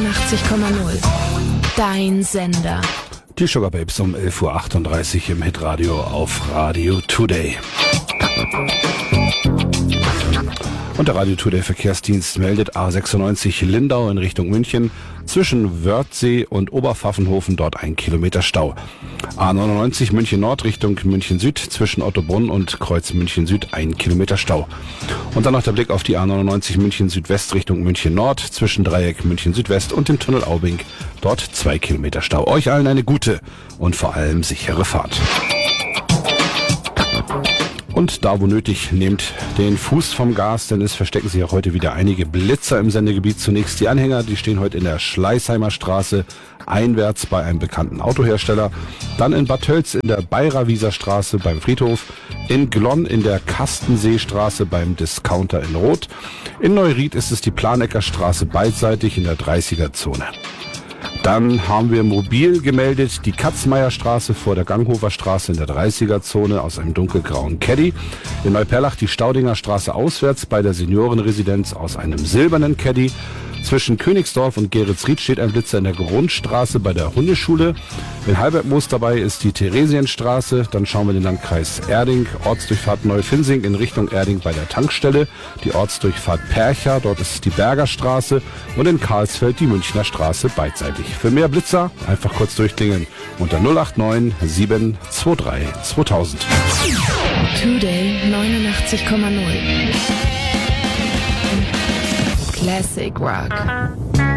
89,0. Dein Sender. Die Sugar Babes um 11.38 Uhr im Hitradio auf Radio Today. Und der Radio Today Verkehrsdienst meldet A96 Lindau in Richtung München zwischen Wörthsee und Oberpfaffenhofen dort 1 Kilometer Stau. A99 München Nord Richtung München Süd zwischen Ottobrunn und Kreuz München Süd 1 Kilometer Stau. Und dann noch der Blick auf die A99 München Südwest Richtung München Nord zwischen Dreieck München Südwest und dem Tunnel Aubing dort 2 Kilometer Stau. Euch allen eine gute und vor allem sichere Fahrt. Und da wo nötig, nehmt den Fuß vom Gas, denn es verstecken sich auch heute wieder einige Blitzer im Sendegebiet. Zunächst die Anhänger, die stehen heute in der Schleißheimer Straße einwärts bei einem bekannten Autohersteller. Dann in Bad Tölz in der Bayrer-Wieser Straße beim Friedhof. In Glonn in der Kastenseestraße beim Discounter in Roth. In Neuried ist es die Planecker Straße beidseitig in der 30er-Zone. Dann haben wir mobil gemeldet die Katzmeierstraße vor der Ganghofer Straße in der 30er-Zone aus einem dunkelgrauen Caddy. In Neuperlach die Staudinger Straße auswärts bei der Seniorenresidenz aus einem silbernen Caddy. Zwischen Königsdorf und Geretsried steht ein Blitzer in der Grundstraße bei der Hundeschule. In Halbergmoos dabei ist die Theresienstraße. Dann schauen wir in den Landkreis Erding, Ortsdurchfahrt Neufinsing in Richtung Erding bei der Tankstelle. Die Ortsdurchfahrt Percha, dort ist die Bergerstraße. Und in Karlsfeld die Münchner Straße beidseitig. Für mehr Blitzer einfach kurz durchklingeln unter 089 723 2000. Today 89,0. Classic Rock.